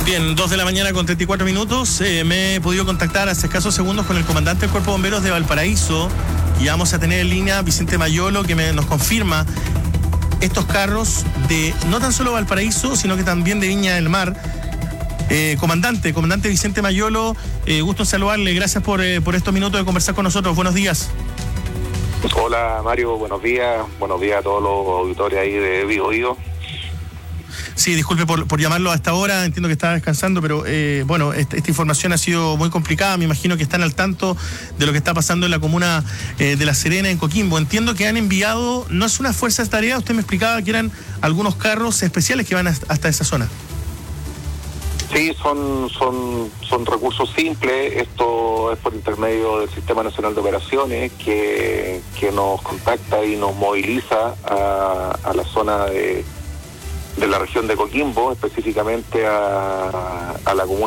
Bien, 2 de la mañana con 34 minutos. Me he podido contactar hace escasos segundos con el comandante del Cuerpo de Bomberos de Valparaíso y vamos a tener en línea Vicente Mayolo, que nos confirma estos carros de no tan solo Valparaíso, sino que también de Viña del Mar. Comandante Vicente Mayolo, gusto en saludarle. Gracias por estos minutos de conversar con nosotros. Buenos días. Hola Mario, buenos días a todos los auditores ahí de Biobío. Sí, disculpe por llamarlo a esta hora, entiendo que estaba descansando, pero esta información ha sido muy complicada. Me imagino que están al tanto de lo que está pasando en la comuna de La Serena, en Coquimbo. Entiendo que han enviado, no es una fuerza de tarea, usted me explicaba que eran algunos carros especiales que van hasta esa zona. Sí, son recursos simples. Esto es por intermedio del Sistema Nacional de Operaciones que nos contacta y nos moviliza a la zona de la región de Coquimbo, específicamente a la comuna